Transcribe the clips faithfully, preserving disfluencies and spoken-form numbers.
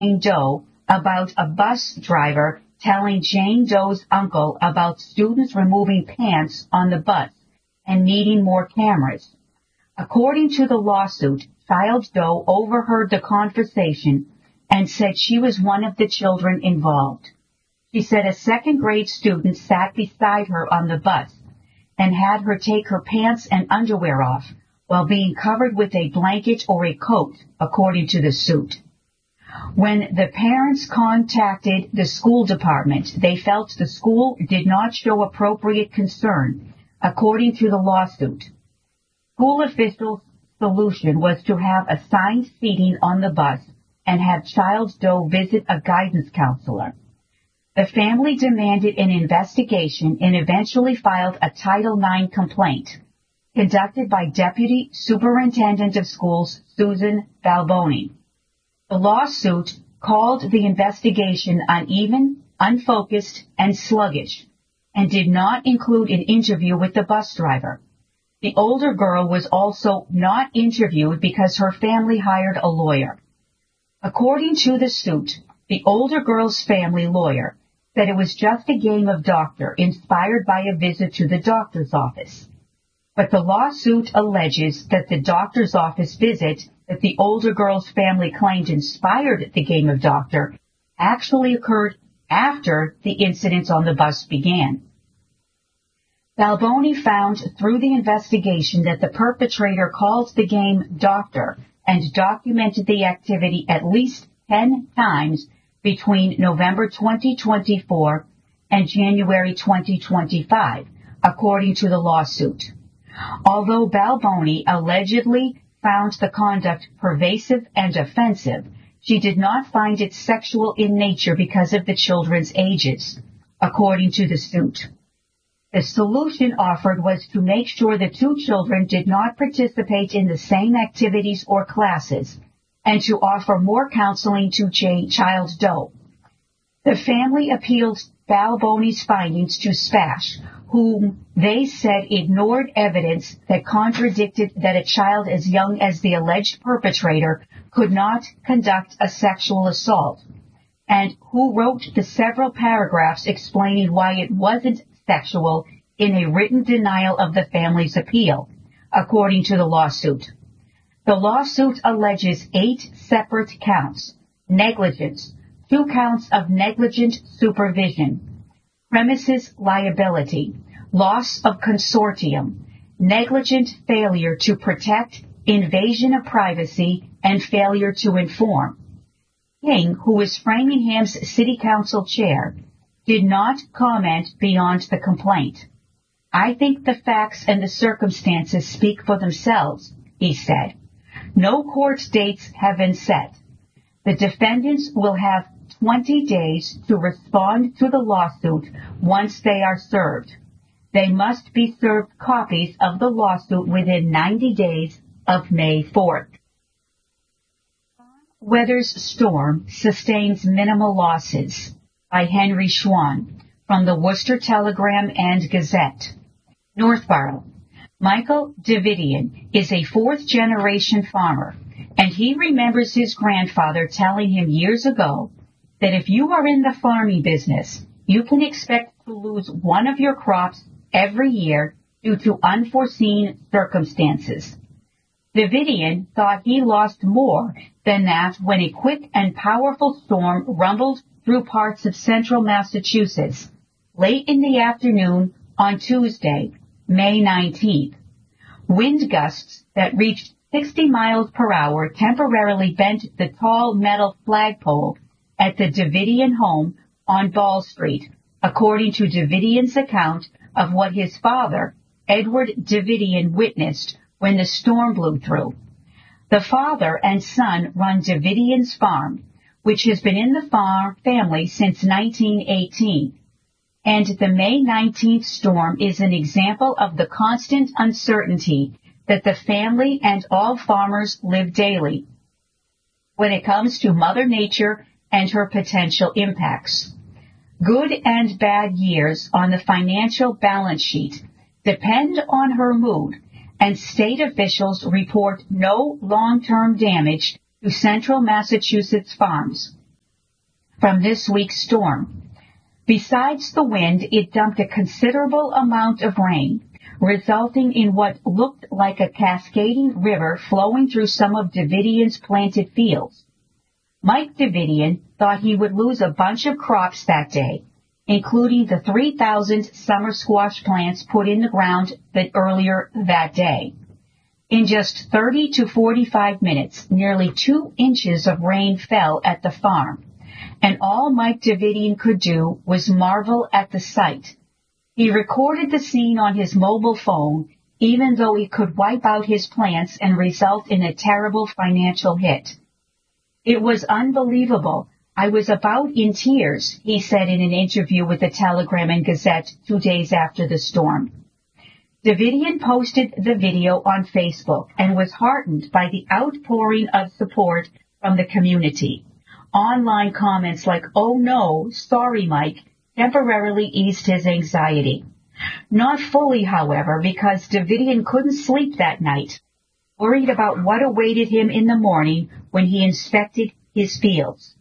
Jane Doe about a bus driver telling Jane Doe's uncle about students removing pants on the bus and needing more cameras. According to the lawsuit, Child Doe overheard the conversation and said she was one of the children involved. She said a second grade student sat beside her on the bus and had her take her pants and underwear off while being covered with a blanket or a coat, according to the suit. When the parents contacted the school department, they felt the school did not show appropriate concern, according to the lawsuit. School officials' solution was to have assigned seating on the bus and have Child Doe visit a guidance counselor. The family demanded an investigation and eventually filed a Title nine complaint, conducted by Deputy Superintendent of Schools Susan Balboni. The lawsuit called the investigation uneven, unfocused, and sluggish, and did not include an interview with the bus driver. The older girl was also not interviewed because her family hired a lawyer. According to the suit, the older girl's family lawyer said it was just a game of doctor inspired by a visit to the doctor's office. But the lawsuit alleges that the doctor's office visit that the older girl's family claimed inspired the game of doctor actually occurred after the incidents on the bus began. Balboni found through the investigation that the perpetrator called the game doctor and documented the activity at least ten times between November twenty twenty-four and January twenty twenty-five, according to the lawsuit. Although Balboni allegedly found the conduct pervasive and offensive, she did not find it sexual in nature because of the children's ages, according to the suit. The solution offered was to make sure the two children did not participate in the same activities or classes, and to offer more counseling to Child Doe. The family appealed Balboni's findings to SPASH, whom they said ignored evidence that contradicted that a child as young as the alleged perpetrator could not conduct a sexual assault, and who wrote the several paragraphs explaining why it wasn't sexual in a written denial of the family's appeal, according to the lawsuit. The lawsuit alleges eight separate counts: negligence, two counts of negligent supervision, premises liability, loss of consortium, negligent failure to protect, invasion of privacy, and failure to inform. King, who is Framingham's City Council chair, did not comment beyond the complaint. I think the facts and the circumstances speak for themselves, he said. No court dates have been set. The defendants will have twenty days to respond to the lawsuit once they are served. They must be served copies of the lawsuit within ninety days of May fourth. Weather's storm sustains minimal losses, by Henry Schwann, from the Worcester Telegram and Gazette. Northborough. Michael Davidian is a fourth-generation farmer, and he remembers his grandfather telling him years ago that if you are in the farming business, you can expect to lose one of your crops every year due to unforeseen circumstances. Davidian thought he lost more than that when a quick and powerful storm rumbled through parts of central Massachusetts late in the afternoon on Tuesday, May nineteenth. Wind gusts that reached sixty miles per hour temporarily bent the tall metal flagpole at the Davidian home on Ball Street, according to Davidian's account of what his father, Edward Davidian, witnessed when the storm blew through. The father and son run Davidian's farm, which has been in the farm family since nineteen eighteen. And the May nineteenth storm is an example of the constant uncertainty that the family and all farmers live daily when it comes to Mother Nature and her potential impacts. Good and bad years on the financial balance sheet depend on her mood, and state officials report no long-term damage to central Massachusetts farms. from this week's storm. Besides the wind, it dumped a considerable amount of rain, resulting in what looked like a cascading river flowing through some of Davidian's planted fields. Mike Davidian thought he would lose a bunch of crops that day, including the three thousand summer squash plants put in the ground that earlier that day. In just thirty to forty-five minutes, nearly two inches of rain fell at the farm, and all Mike Davidian could do was marvel at the sight. He recorded the scene on his mobile phone, even though it could wipe out his plants and result in a terrible financial hit. It was unbelievable. I was about in tears, he said in an interview with the Telegram and Gazette two days after the storm. Davidian posted the video on Facebook and was heartened by the outpouring of support from the community. Online comments like, "Oh no, sorry Mike," temporarily eased his anxiety. Not fully, however, because Davidian couldn't sleep that night, worried about what awaited him in the morning when he inspected his fields.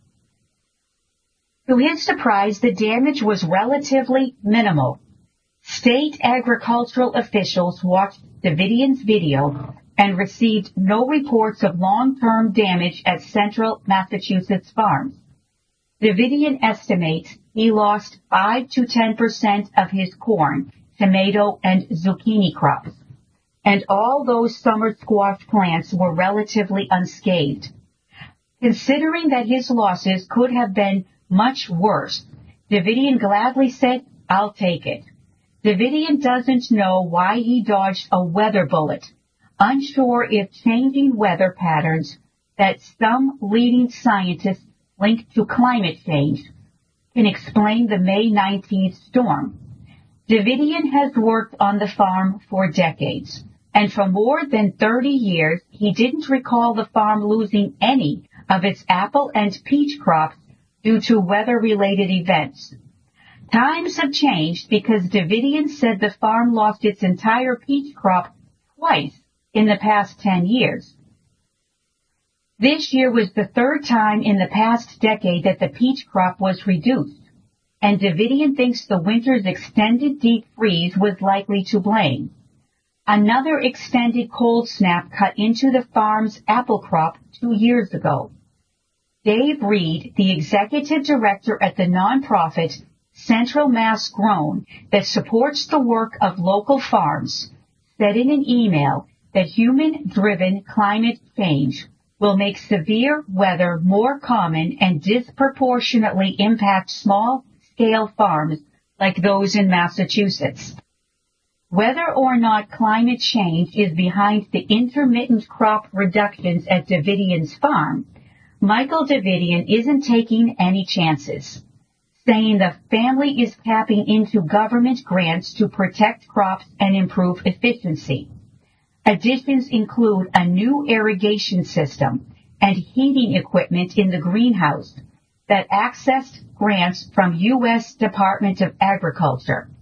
To his surprise, the damage was relatively minimal. State agricultural officials watched Davidian's video and received no reports of long-term damage at Central Massachusetts farms. Davidian estimates he lost five to ten percent of his corn, tomato, and zucchini crops, and all those summer squash plants were relatively unscathed. Considering that his losses could have been much worse, Davidian gladly said, "I'll take it." Davidian doesn't know why he dodged a weather bullet, unsure if changing weather patterns that some leading scientists link to climate change can explain the May nineteenth storm. Davidian has worked on the farm for decades, and for more than thirty years, he didn't recall the farm losing any of its apple and peach crops due to weather-related events. Times have changed because Davidian said the farm lost its entire peach crop twice in the past ten years. This year was the third time in the past decade that the peach crop was reduced, and Davidian thinks the winter's extended deep freeze was likely to blame. Another extended cold snap cut into the farm's apple crop two years ago. Dave Reed, the executive director at the nonprofit Central Mass Grown that supports the work of local farms, said in an email that human-driven climate change will make severe weather more common and disproportionately impact small-scale farms like those in Massachusetts. Whether or not climate change is behind the intermittent crop reductions at Davidian's farm, Michael Davidian isn't taking any chances, saying the family is tapping into government grants to protect crops and improve efficiency. Additions include a new irrigation system and heating equipment in the greenhouse that accessed grants from U S Department of Agriculture.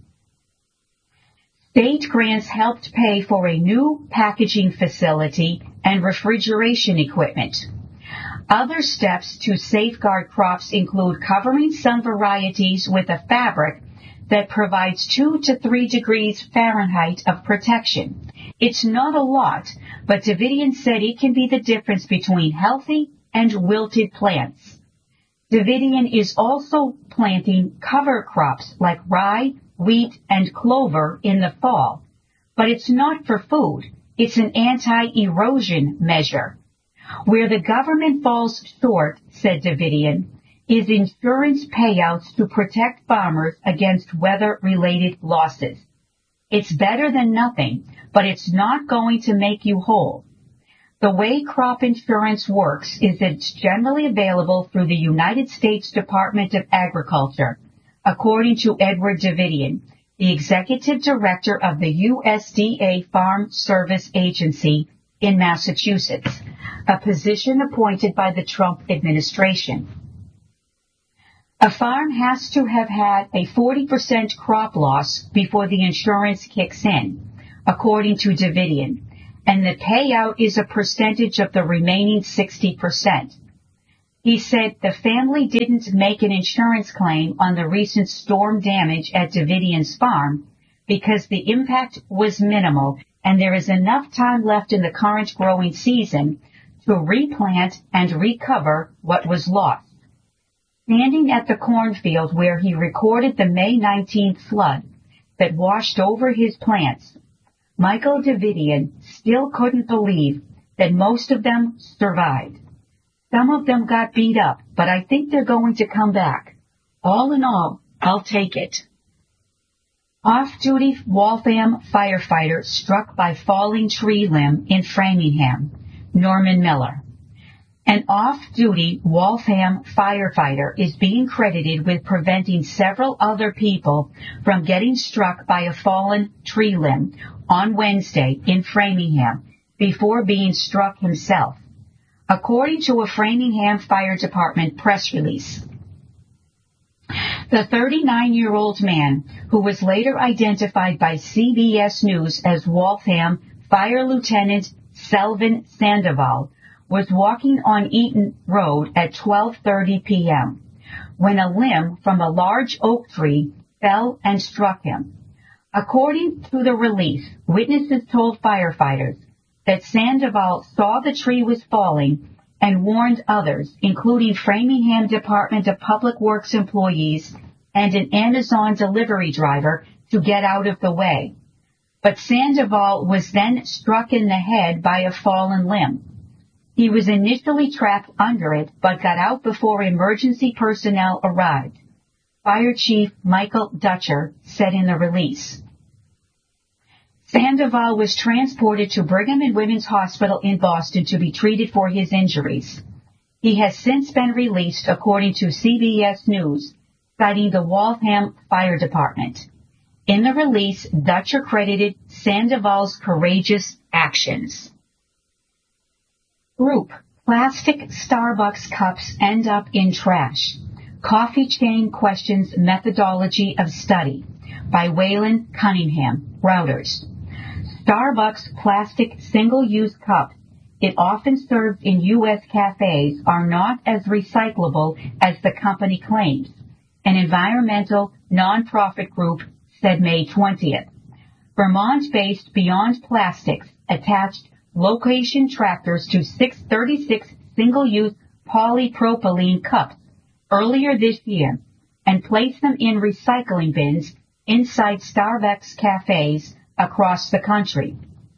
State grants helped pay for a new packaging facility and refrigeration equipment. Other steps to safeguard crops include covering some varieties with a fabric that provides two to three degrees Fahrenheit of protection. It's not a lot, but Davidian said it can be the difference between healthy and wilted plants. Davidian is also planting cover crops like rye, wheat, and clover in the fall, but it's not for food. It's an anti-erosion measure. Where the government falls short, said Davidian, is insurance payouts to protect farmers against weather-related losses. It's better than nothing, but it's not going to make you whole. The way crop insurance works is that it's generally available through the United States Department of Agriculture, according to Edward Davidian, the executive director of the U S D A Farm Service Agency in Massachusetts, a position appointed by the Trump administration. A farm has to have had a forty percent crop loss before the insurance kicks in, according to Davidian, and the payout is a percentage of the remaining sixty percent. He said the family didn't make an insurance claim on the recent storm damage at Davidian's farm because the impact was minimal and there is enough time left in the current growing season to replant and recover what was lost. Standing at the cornfield where he recorded the May nineteenth flood that washed over his plants, Michael Davidian still couldn't believe that most of them survived. Some of them got beat up, but I think they're going to come back. All in all, I'll take it. Off-duty Waltham firefighter struck by falling tree limb in Framingham, Norman Miller. An off-duty Waltham firefighter is being credited with preventing several other people from getting struck by a fallen tree limb on Wednesday in Framingham before being struck himself, according to a Framingham Fire Department press release. The thirty-nine-year-old man, who was later identified by C B S News as Waltham Fire Lieutenant Selvin Sandoval, was walking on Eaton Road at twelve thirty p.m. when a limb from a large oak tree fell and struck him. According to the release, witnesses told firefighters that Sandoval saw the tree was falling and warned others, including Framingham Department of Public Works employees and an Amazon delivery driver, to get out of the way. But Sandoval was then struck in the head by a fallen limb. He was initially trapped under it, but got out before emergency personnel arrived, Fire Chief Michael Dutcher said in the release. Sandoval was transported to Brigham and Women's Hospital in Boston to be treated for his injuries. He has since been released, according to C B S News, citing the Waltham Fire Department. In the release, Dutcher credited Sandoval's courageous actions. Group: Plastic Starbucks cups end up in trash. Coffee chain questions methodology of study, by Waylon Cunningham, Reuters. Starbucks plastic single-use cups it often served in U S cafes are not as recyclable as the company claims, an environmental nonprofit group said May twentieth. Vermont-based Beyond Plastics attached location trackers to six hundred thirty-six single-use polypropylene cups earlier this year and placed them in recycling bins inside Starbucks cafes across the country.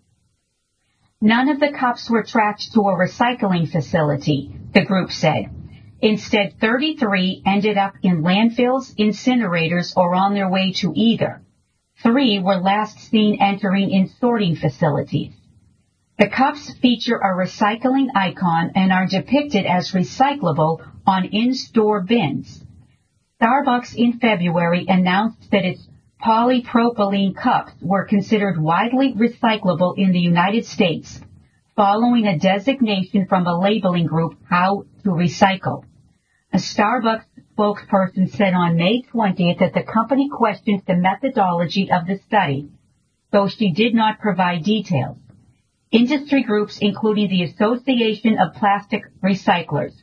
None of the cups were tracked to a recycling facility, the group said. Instead, thirty-three ended up in landfills, incinerators, or on their way to either. Three were last seen entering in sorting facilities. The cups feature a recycling icon and are depicted as recyclable on in-store bins. Starbucks in February announced that its polypropylene cups were considered widely recyclable in the United States, following a designation from a labeling group, How to Recycle. A Starbucks spokesperson said on May twentieth that the company questions the methodology of the study, though she did not provide details. Industry groups, including the Association of Plastic Recyclers,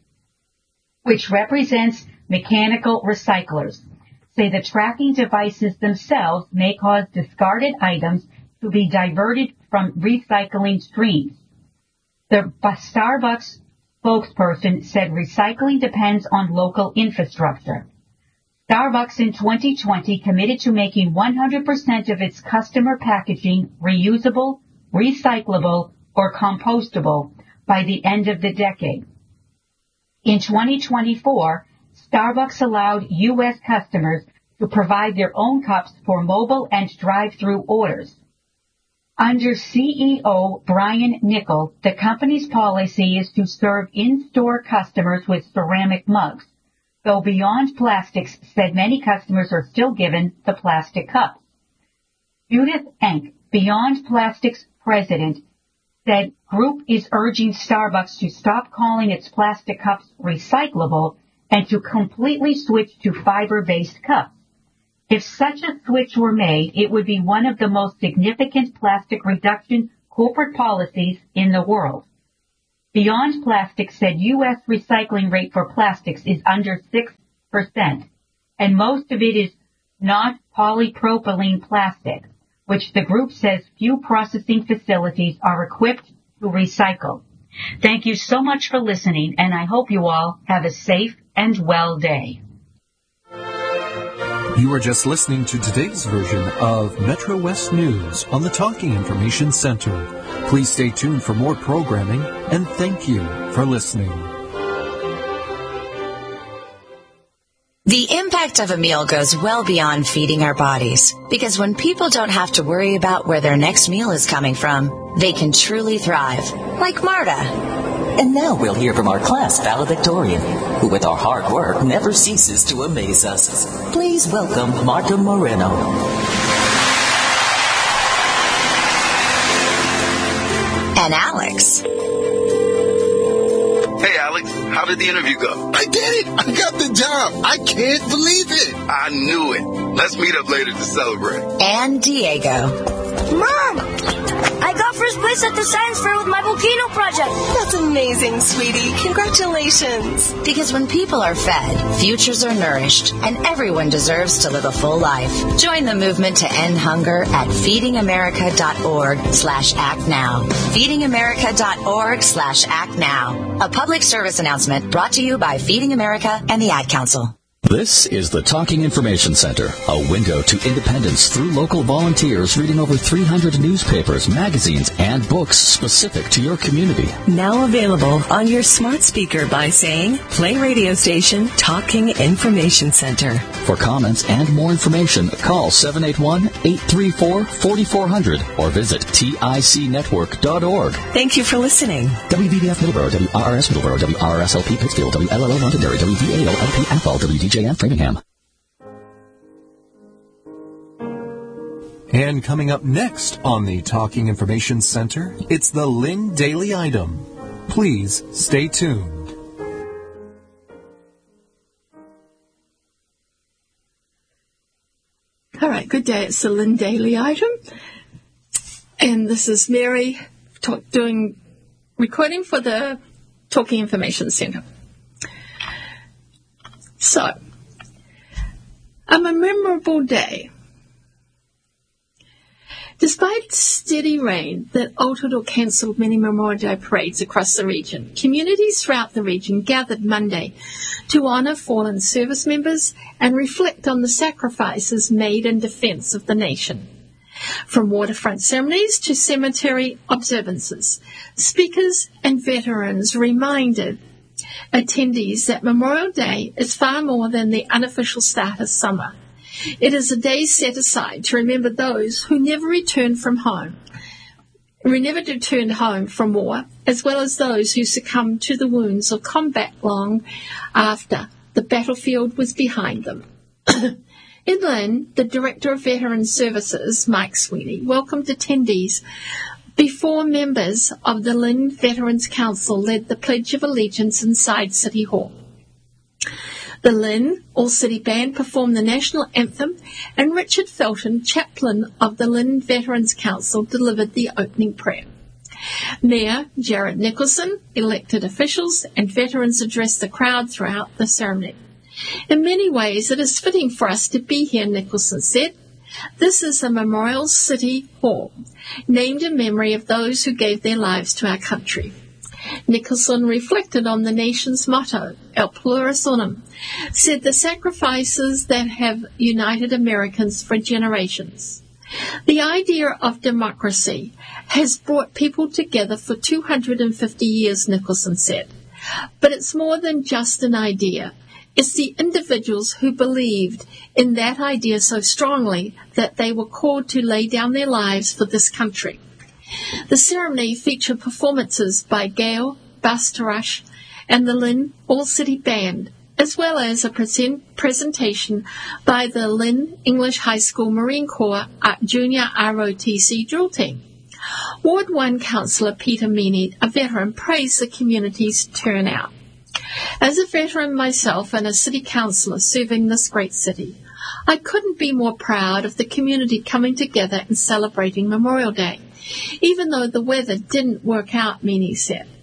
which represents mechanical recyclers, say the tracking devices themselves may cause discarded items to be diverted from recycling streams. The Starbucks spokesperson said recycling depends on local infrastructure. Starbucks in twenty twenty committed to making one hundred percent of its customer packaging reusable, recyclable, or compostable by the end of the decade. In twenty twenty-four, Starbucks allowed U S customers to provide their own cups for mobile and drive-through orders. Under C E O Brian Niccol, the company's policy is to serve in-store customers with ceramic mugs, though Beyond Plastics said many customers are still given the plastic cups. Judith Enck, Beyond Plastics president, said group is urging Starbucks to stop calling its plastic cups recyclable and to completely switch to fiber-based cups. If such a switch were made, it would be one of the most significant plastic reduction corporate policies in the world. Beyond Plastics said U S recycling rate for plastics is under six percent, and most of it is not polypropylene plastic, which the group says few processing facilities are equipped to recycle. Thank you so much for listening, and I hope you all have a safe and well day. You are just listening to today's version of Metro West News on the Talking Information Center. Please stay tuned for more programming, and thank you for listening. The impact of a meal goes well beyond feeding our bodies, because when people don't have to worry about where their next meal is coming from, they can truly thrive, like Marta. And now we'll hear from our class valedictorian, who with our hard work never ceases to amaze us. Please welcome Marta Moreno. And Alex. Hey, Alex, how did the interview go? I did it! I got the job! I can't believe it! I knew it. Let's meet up later to celebrate. And Diego. Mom! I got first place at the science fair with my volcano project. That's amazing, sweetie. Congratulations. Because when people are fed, futures are nourished, and everyone deserves to live a full life. Join the movement to end hunger at feedingamerica.org slash act now. feedingamerica.org slash act now. A public service announcement brought to you by Feeding America and the Ad Council. This is the Talking Information Center, a window to independence through local volunteers reading over three hundred newspapers, magazines, and books specific to your community. Now available on your smart speaker by saying, play radio station Talking Information Center. For comments and more information, call seven eight one, eight three four, four four zero zero or visit tic network dot org. Thank you for listening. W B D F Middleborough, W R R S Middleborough, W R R S L P Pittsfield, W L L O Londonderry, W V A L L P Athol, W D J M Framingham. And coming up next on the Talking Information Center, it's the Lynn Daily Item. Please stay tuned. All right, good day. It's the Lynn Daily Item. And this is Mary talk, doing recording for the Talking Information Center. So, a memorable day. Despite steady rain that altered or cancelled many Memorial Day parades across the region, communities throughout the region gathered Monday to honour fallen service members and reflect on the sacrifices made in defence of the nation. From waterfront ceremonies to cemetery observances, speakers and veterans reminded attendees that Memorial Day is far more than the unofficial start of summer. It is a day set aside to remember those who never returned from home, who never returned home from war, as well as those who succumbed to the wounds of combat long after the battlefield was behind them. In Lynn, the Director of Veteran Services, Mike Sweeney, welcomed attendees before members of the Lynn Veterans Council led the Pledge of Allegiance inside City Hall. The Lynn All-City Band performed the national anthem, and Richard Felton, chaplain of the Lynn Veterans Council, delivered the opening prayer. Mayor Jared Nicholson, elected officials, and veterans addressed the crowd throughout the ceremony. In many ways, it is fitting for us to be here, Nicholson said. This is a Memorial City Hall, named in memory of those who gave their lives to our country. Nicholson reflected on the nation's motto, El Pluribus Unum, said the sacrifices that have united Americans for generations. The idea of democracy has brought people together for two hundred fifty years, Nicholson said. But it's more than just an idea. It's the individuals who believed in that idea so strongly that they were called to lay down their lives for this country. The ceremony featured performances by Gail Bastarash and the Lynn All-City Band, as well as a present presentation by the Lynn English High School Marine Corps Junior R O T C drill team. Ward one Councillor Peter Meany, a veteran, praised the community's turnout. As a veteran myself and a city councillor serving this great city, I couldn't be more proud of the community coming together and celebrating Memorial Day, even though the weather didn't work out, Meany said.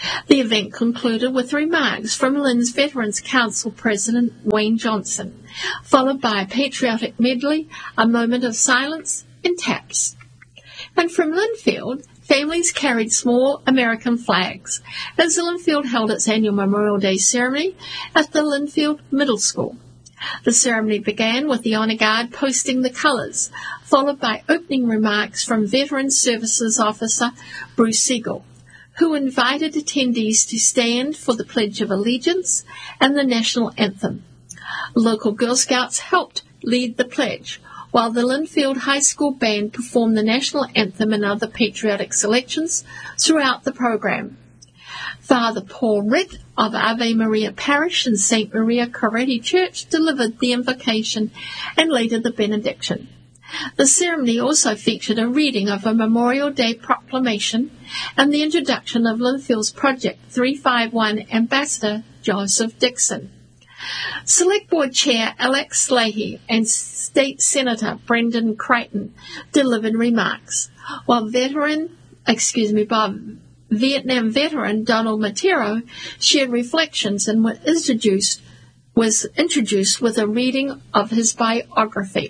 The event concluded with remarks from Lynn's Veterans Council President Wayne Johnson, followed by a patriotic medley, a moment of silence, and taps. And from Linfield, families carried small American flags as Linfield held its annual Memorial Day ceremony at the Linfield Middle School. The ceremony began with the Honour Guard posting the colours, followed by opening remarks from Veteran Services Officer Bruce Siegel, who invited attendees to stand for the Pledge of Allegiance and the National Anthem. Local Girl Scouts helped lead the pledge, while the Linfield High School Band performed the National Anthem and other patriotic selections throughout the program. Father Paul Ritt of Ave Maria Parish and Saint Maria Coretti Church delivered the invocation and later the benediction. The ceremony also featured a reading of a Memorial Day proclamation and the introduction of Linfield's Project three five one Ambassador Joseph Dixon. Select Board Chair Alex Leahy and State Senator Brendan Creighton delivered remarks, while veteran, excuse me, Bob, Vietnam veteran Donald Matero shared reflections and was introduced, was introduced with a reading of his biography.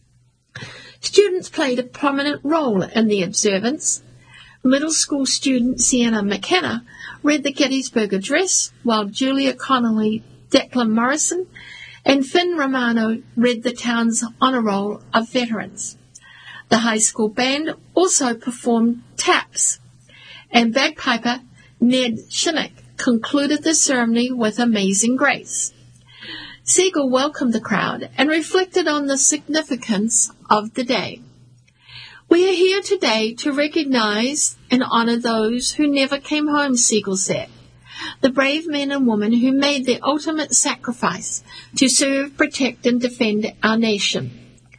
Students played a prominent role in the observance. Middle school student Sienna McKenna read the Gettysburg Address, while Julia Connolly, Declan Morrison, and Finn Romano read the town's honour roll of veterans. The high school band also performed taps, and bagpiper Ned Shinnick concluded the ceremony with Amazing Grace. Siegel welcomed the crowd and reflected on the significance of the day. We are here today to recognize and honour those who never came home, Siegel said. The brave men and women who made the ultimate sacrifice to serve, protect and defend our nation.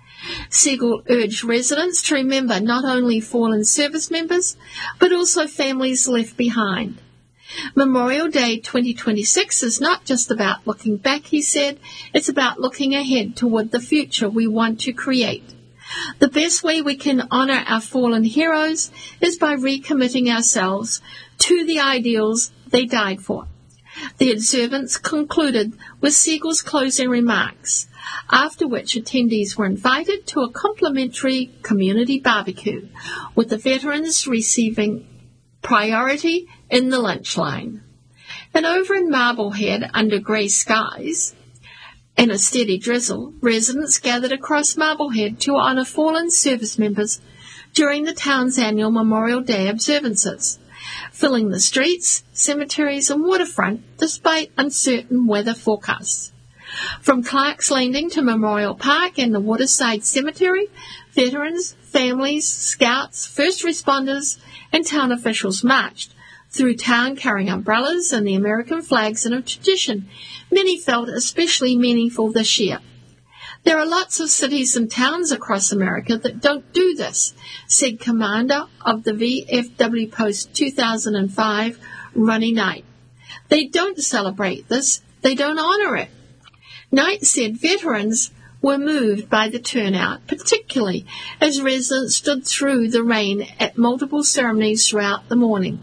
Siegel urged residents to remember not only fallen service members, but also families left behind. Memorial Day twenty twenty-six is not just about looking back, he said. It's about looking ahead toward the future we want to create. The best way we can honour our fallen heroes is by recommitting ourselves to the ideals they died for. The observance concluded with Siegel's closing remarks, after which attendees were invited to a complimentary community barbecue, with the veterans receiving priority in the lunch line. And over in Marblehead, under grey skies and a steady drizzle, residents gathered across Marblehead to honour fallen service members during the town's annual Memorial Day observances, filling the streets, cemeteries and waterfront despite uncertain weather forecasts. From Clark's Landing to Memorial Park and the Waterside Cemetery, veterans, families, scouts, first responders and town officials marched through town carrying umbrellas and the American flags in a tradition many felt especially meaningful this year. There are lots of cities and towns across America that don't do this, said Commander of the V F W Post two thousand five, Ronnie Knight. They don't celebrate this. They don't honour it. Knight said veterans were moved by the turnout, particularly as residents stood through the rain at multiple ceremonies throughout the morning.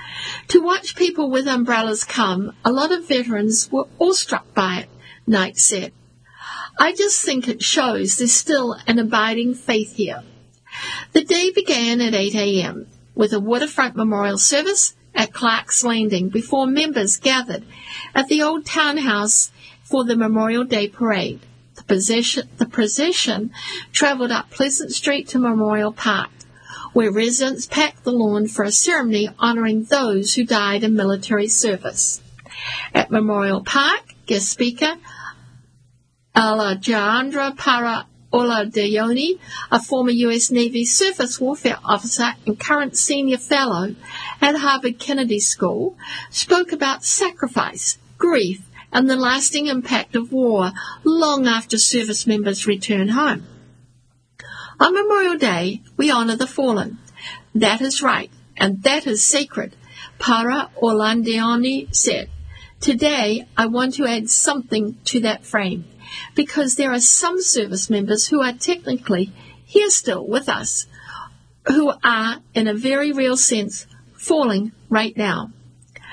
To watch people with umbrellas come, a lot of veterans were awestruck by it, Knight said. I just think it shows there's still an abiding faith here. The day began at eight a.m. with a waterfront memorial service at Clark's Landing before members gathered at the old townhouse for the Memorial Day parade. The procession, the procession travelled up Pleasant Street to Memorial Park, where residents packed the lawn for a ceremony honouring those who died in military service. At Memorial Park, guest speaker Alejandra Para Oladeoni, a former U S Navy surface warfare officer and current senior fellow at Harvard Kennedy School, spoke about sacrifice, grief, and the lasting impact of war long after service members return home. On Memorial Day, we honour the fallen. That is right, and that is sacred, Para Oladeoni said. Today, I want to add something to that frame, because there are some service members who are technically here still with us, who are, in a very real sense, falling right now.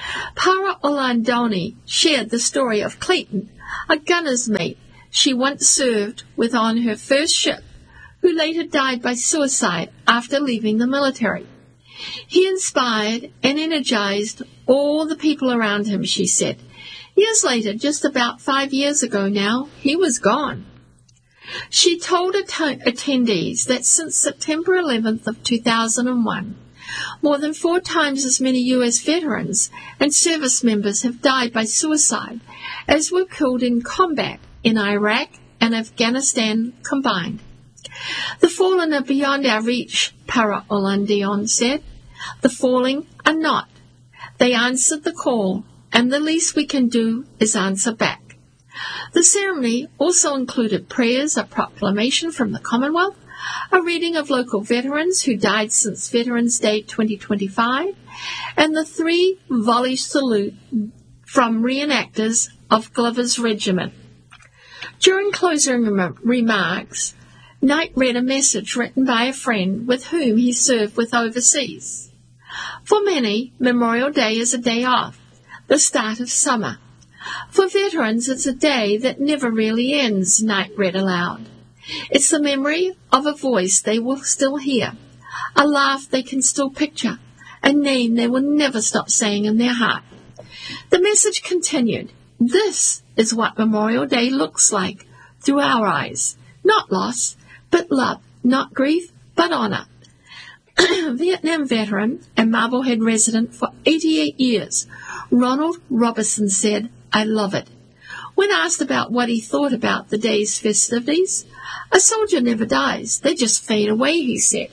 Para Olandoni shared the story of Clayton, a gunner's mate she once served with on her first ship, who later died by suicide after leaving the military. He inspired and energized all the people around him, she said. Years later, just about five years ago now, he was gone. She told att- attendees that since September eleventh of two thousand one, more than four times as many U S veterans and service members have died by suicide as were killed in combat in Iraq and Afghanistan combined. The fallen are beyond our reach, Para Olandion said. The falling are not. They answered the call, and the least we can do is answer back. The ceremony also included prayers, a proclamation from the Commonwealth, a reading of local veterans who died since Veterans Day twenty twenty-five, and the three-volley salute from reenactors of Glover's Regiment. During closing rem- remarks, Knight read a message written by a friend with whom he served with overseas. For many, Memorial Day is a day off, the start of summer. For veterans, it's a day that never really ends, Knight read aloud. It's the memory of a voice they will still hear, a laugh they can still picture, a name they will never stop saying in their heart. The message continued. This is what Memorial Day looks like through our eyes. Not loss, but love. Not grief, but honor. Vietnam veteran and Marblehead resident for eighty-eight years, Ronald Robertson said, I love it. When asked about what he thought about the day's festivities, a soldier never dies. They just fade away, he said.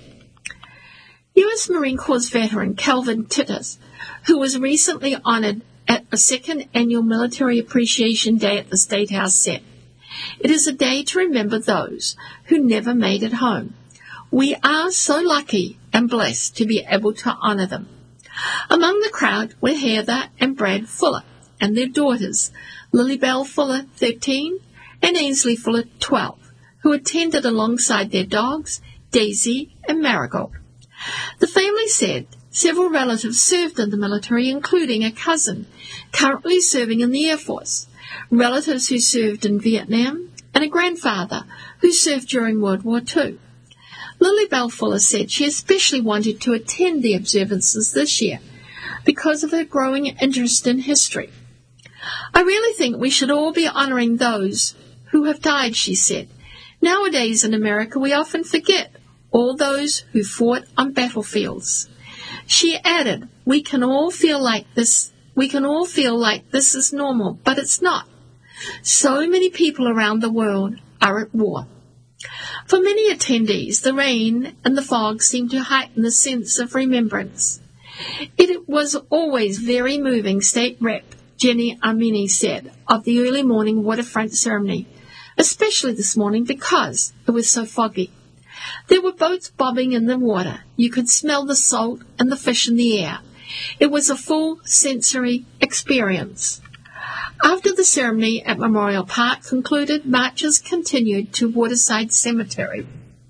U S Marine Corps veteran Calvin Titus, who was recently honored at a second annual Military Appreciation Day at the State House, said, it is a day to remember those who never made it home. We are so lucky and blessed to be able to honor them. Among the crowd were Heather and Brad Fuller and their daughters, Lilybell Fuller, thirteen, and Ainsley Fuller, twelve, who attended alongside their dogs, Daisy and Marigold. The family said several relatives served in the military, including a cousin currently serving in the Air Force, relatives who served in Vietnam, and a grandfather who served during World War Two. Lilybell Fuller said she especially wanted to attend the observances this year because of her growing interest in history. I really think we should all be honoring those who have died, she said. Nowadays in America, we often forget all those who fought on battlefields. She added, we can all feel like this, we can all feel like this is normal, but it's not. So many people around the world are at war. For many attendees, the rain and the fog seemed to heighten the sense of remembrance. It was always very moving, State Rep Jenny Armini said of the early morning waterfront ceremony, especially this morning because it was so foggy. There were boats bobbing in the water. You could smell the salt and the fish in the air. It was a full sensory experience. After the ceremony at Memorial Park concluded, marches continued to Waterside Cemetery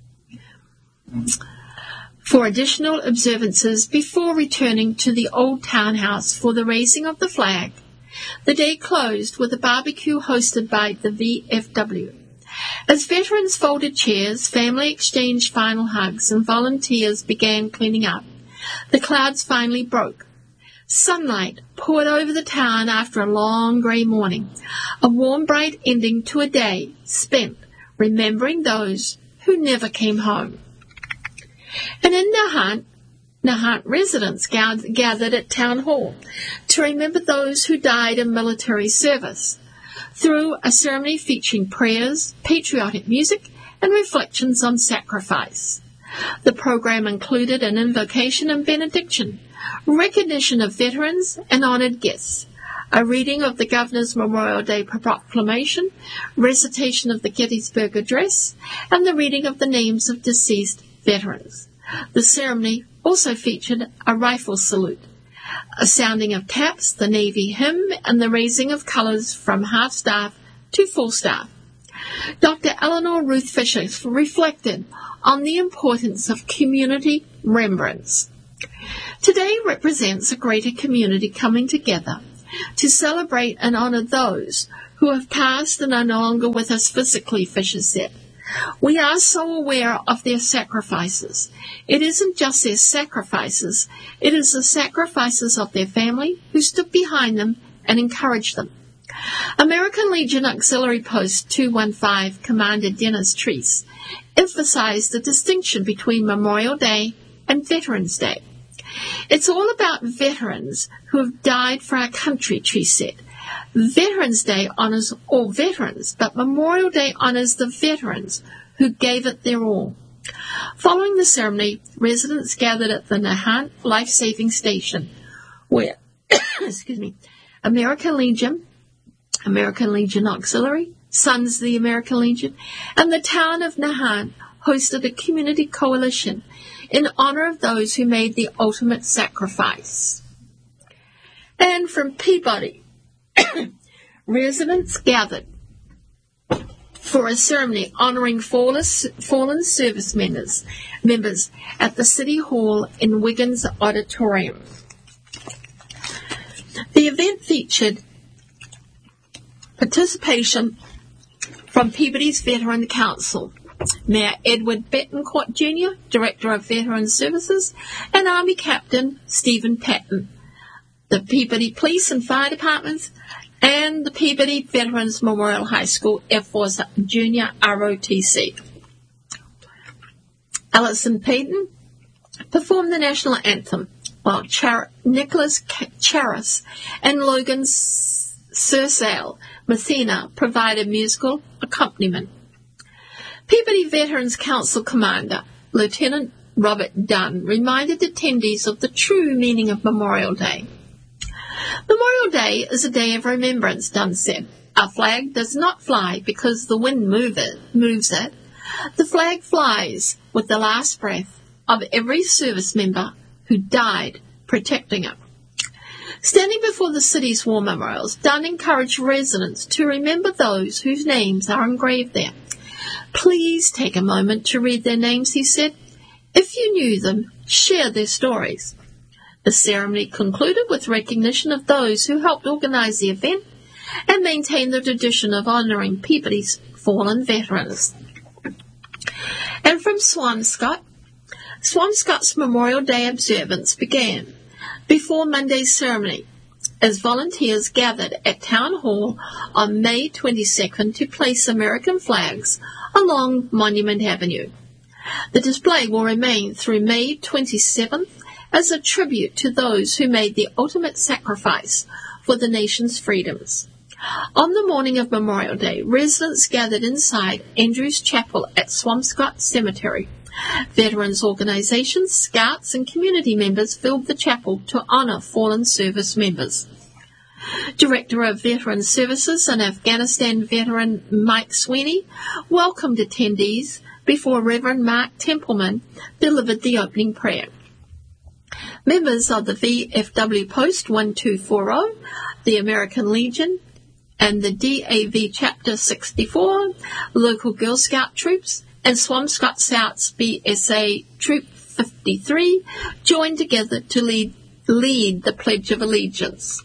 for additional observances before returning to the old townhouse for the raising of the flag. The day closed with a barbecue hosted by the V F W. As veterans folded chairs, family exchanged final hugs, and volunteers began cleaning up, the clouds finally broke. Sunlight poured over the town after a long grey morning, a warm, bright ending to a day spent remembering those who never came home. And in Nahant, Nahant residents gathered at Town Hall to remember those who died in military service, through a ceremony featuring prayers, patriotic music, and reflections on sacrifice. The program included an invocation and benediction, recognition of veterans and honoured guests, a reading of the Governor's Memorial Day Proclamation, recitation of the Gettysburg Address, and the reading of the names of deceased veterans. The ceremony also featured a rifle salute, a sounding of taps, the Navy hymn, and the raising of colours from half-staff to full staff. Doctor Eleanor Ruth Fisher reflected on the importance of community remembrance. Today represents a greater community coming together to celebrate and honour those who have passed and are no longer with us physically, Fisher said. We are so aware of their sacrifices. It isn't just their sacrifices, it is the sacrifices of their family who stood behind them and encouraged them. American Legion Auxiliary Post two one five Commander Dennis Treese emphasized the distinction between Memorial Day and Veterans Day. It's all about veterans who have died for our country, Treese said. Veterans Day honors all veterans, but Memorial Day honors the veterans who gave it their all. Following the ceremony, residents gathered at the Nahant Life Saving Station, where excuse me, American Legion, American Legion Auxiliary, Sons of the American Legion, and the town of Nahant hosted a community coalition in honor of those who made the ultimate sacrifice. And from Peabody, residents gathered for a ceremony honoring fallen service members, members at the City Hall in Wiggins Auditorium. The event featured participation from Peabody's Veteran Council, Mayor Edward Betancourt Junior, Director of Veteran Services, and Army Captain Stephen Patton, the Peabody Police and Fire Departments, and the Peabody Veterans Memorial High School Air Force Junior R O T C. Alison Payton performed the national anthem, while Char- Nicholas Charis and Logan Cersale Messina provided musical accompaniment. Peabody Veterans Council Commander, Lieutenant Robert Dunn, reminded attendees of the true meaning of Memorial Day. Memorial Day is a day of remembrance, Dunn said. Our flag does not fly because the wind move it, moves it. The flag flies with the last breath of every service member who died protecting it. Standing before the city's war memorials, Dunn encouraged residents to remember those whose names are engraved there. Please take a moment to read their names, he said. If you knew them, share their stories. The ceremony concluded with recognition of those who helped organize the event and maintain the tradition of honoring Peabody's fallen veterans. And from Swampscott, Swampscott's Memorial Day observance began before Monday's ceremony, as volunteers gathered at Town Hall on May twenty-second to place American flags along Monument Avenue. The display will remain through May twenty-seventh as a tribute to those who made the ultimate sacrifice for the nation's freedoms. On the morning of Memorial Day, residents gathered inside Andrews Chapel at Swampscott Cemetery. Veterans organizations, scouts, and community members filled the chapel to honor fallen service members. Director of Veteran Services and Afghanistan veteran Mike Sweeney welcomed attendees before Reverend Mark Templeman delivered the opening prayer. Members of the V F W Post one two four zero, the American Legion, and the D A V Chapter sixty-four, local Girl Scout troops, and Swampscott Scouts B S A Troop fifty-three joined together to lead, lead the Pledge of Allegiance.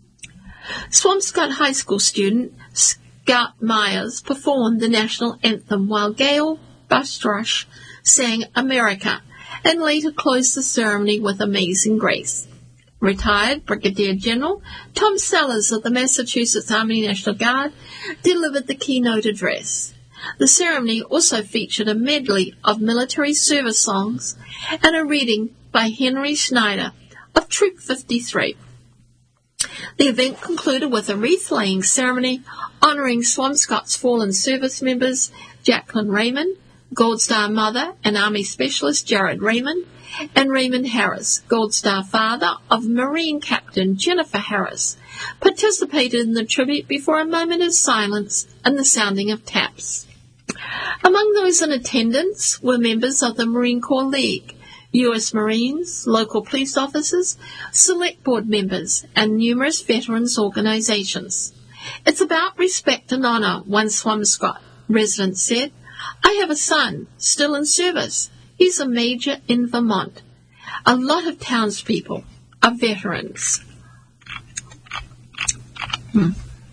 Swampscott High School student Scout Myers performed the national anthem while Gail Bustrush sang America and later closed the ceremony with Amazing Grace. Retired Brigadier General Tom Sellers of the Massachusetts Army National Guard delivered the keynote address. The ceremony also featured a medley of military service songs and a reading by Henry Schneider of Troop fifty-three. The event concluded with a wreath-laying ceremony honouring Swampscott's fallen service members Jacqueline Raymond, Gold Star mother and Army Specialist Jared Raymond, and Raymond Harris, Gold Star father of Marine Captain Jennifer Harris, participated in the tribute before a moment of silence and the sounding of taps. Among those in attendance were members of the Marine Corps League, U S Marines, local police officers, select board members, and numerous veterans organizations. It's about respect and honor, one Swampscott resident said. I have a son still in service. He's a major in Vermont. A lot of townspeople are veterans. Hmm.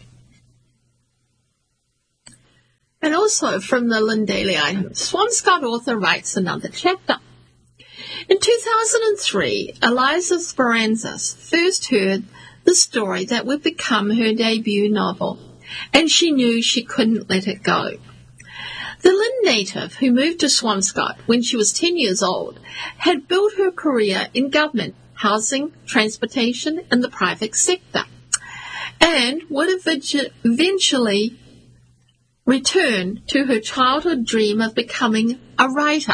And also from the Lynn Daily item, Swampscott author writes another chapter. In two thousand three, Eliza Speranza first heard the story that would become her debut novel, and she knew she couldn't let it go. The Lynn native, who moved to Swampscott when she was ten years old, had built her career in government, housing, transportation, and the private sector, and would eventually return to her childhood dream of becoming a writer.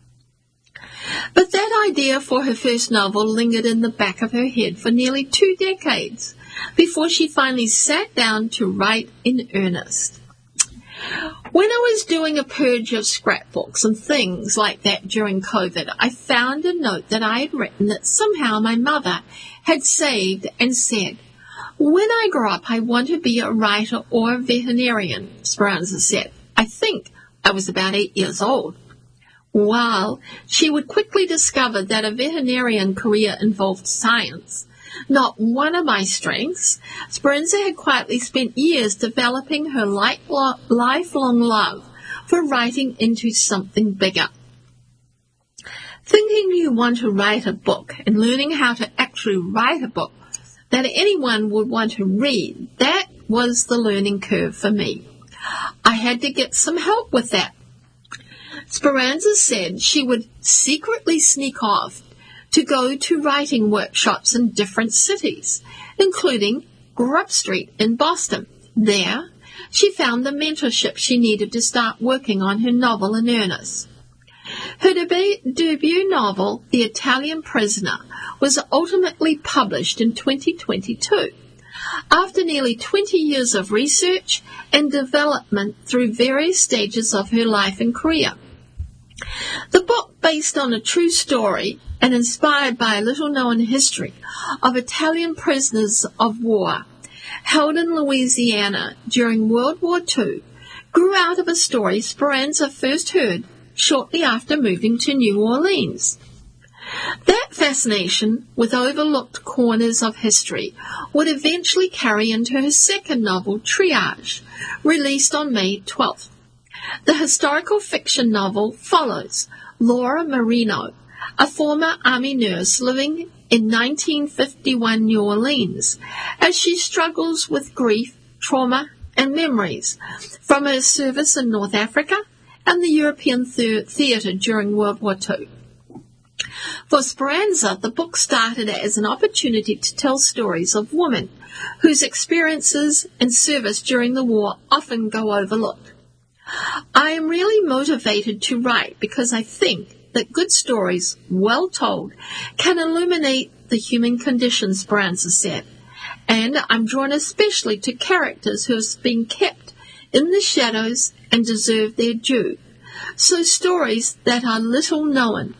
But that idea for her first novel lingered in the back of her head for nearly two decades before she finally sat down to write in earnest. When I was doing a purge of scrapbooks and things like that during COVID, I found a note that I had written that somehow my mother had saved and said, "When I grow up, I want to be a writer or a veterinarian," Speranza said. I think I was about eight years old. While she would quickly discover that a veterinarian career involved science, not one of my strengths, Speranza had quietly spent years developing her lifelong love for writing into something bigger. Thinking you want to write a book and learning how to actually write a book that anyone would want to read, that was the learning curve for me. I had to get some help with that. Speranza said she would secretly sneak off to go to writing workshops in different cities, including Grub Street in Boston. There, she found the mentorship she needed to start working on her novel in earnest. Her debut, debut novel, The Italian Prisoner, was ultimately published in twenty twenty-two, after nearly twenty years of research and development through various stages of her life and career. The book, based on a true story and inspired by a little-known history of Italian prisoners of war held in Louisiana during World War Two, grew out of a story Speranza first heard shortly after moving to New Orleans. That fascination with overlooked corners of history would eventually carry into her second novel, Triage, released on May twelfth. The historical fiction novel follows Laura Marino, a former Army nurse living in nineteen fifty-one New Orleans, as she struggles with grief, trauma, and memories from her service in North Africa and the European the- theatre during World War Two. For Speranza, the book started as an opportunity to tell stories of women whose experiences and service during the war often go overlooked. I am really motivated to write because I think that good stories, well told, can illuminate the human condition, Speranza said, and I'm drawn especially to characters who have been kept in the shadows and deserve their due, so stories that are little known.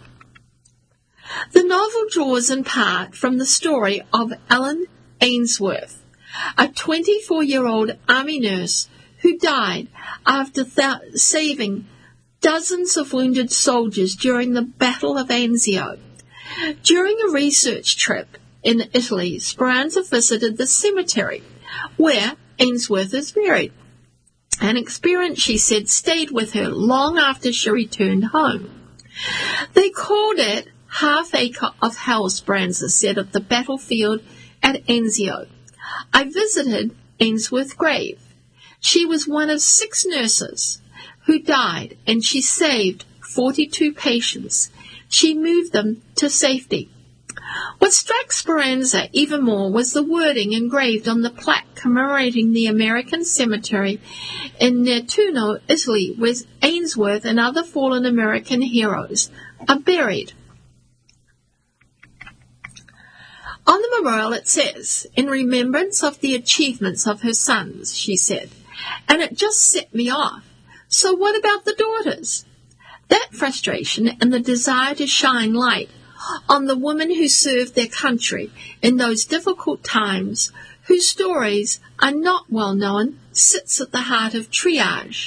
The novel draws in part from the story of Ellen Ainsworth, a twenty-four-year-old Army nurse who died after th- saving dozens of wounded soldiers during the Battle of Anzio. During a research trip in Italy, Speranza visited the cemetery where Ainsworth is buried. An experience, she said, stayed with her long after she returned home. They called it Half Acre of Hell, Speranza said, of the battlefield at Anzio. I visited Ainsworth's grave. She was one of six nurses who died, and she saved forty-two patients. She moved them to safety. What struck Speranza even more was the wording engraved on the plaque commemorating the American cemetery in Nettuno, Italy, where Ainsworth and other fallen American heroes are buried. On the memorial it says, "In remembrance of the achievements of her sons," she said. And it just set me off. So what about the daughters? That frustration and the desire to shine light on the women who served their country in those difficult times, whose stories are not well known, sits at the heart of Triage.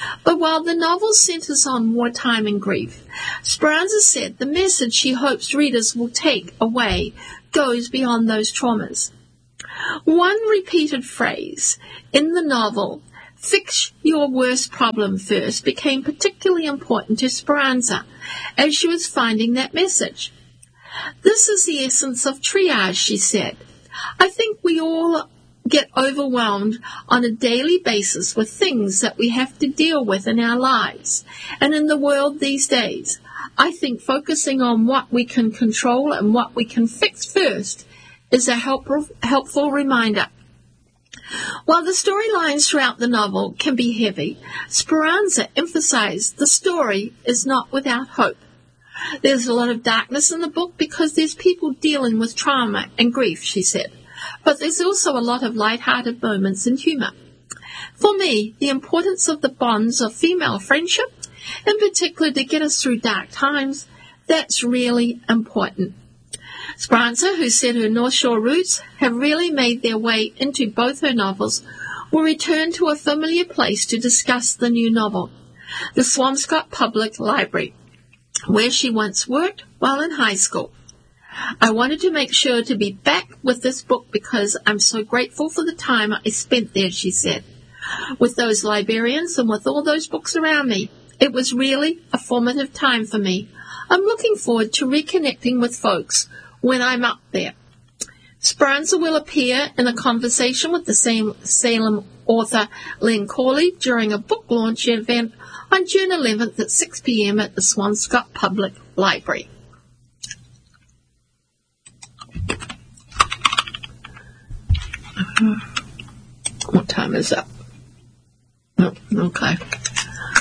But while the novel centers on wartime and grief, Speranza said the message she hopes readers will take away goes beyond those traumas. One repeated phrase in the novel, "Fix your worst problem first," became particularly important to Speranza as she was finding that message. "This is the essence of triage," she said. "I think we all get overwhelmed on a daily basis with things that we have to deal with in our lives and in the world these days. I think focusing on what we can control and what we can fix first is a helpful, helpful reminder." While the storylines throughout the novel can be heavy, Speranza emphasized the story is not without hope. There's a lot of darkness in the book because there's people dealing with trauma and grief, she said. But there's also a lot of light-hearted moments and humor. For me, the importance of the bonds of female friendship, in particular to get us through dark times, that's really important. Speranza, who said her North Shore roots have really made their way into both her novels, will return to a familiar place to discuss the new novel, the Swampscott Public Library, where she once worked while in high school. "I wanted to make sure to be back with this book because I'm so grateful for the time I spent there," she said. "With those librarians and with all those books around me, it was really a formative time for me. I'm looking forward to reconnecting with folks when I'm up there." Speranza will appear in a conversation with the same Salem author Len Corley during a book launch event on June eleventh at six p.m. at the Swampscott Public Library. What time is that? Oh, okay.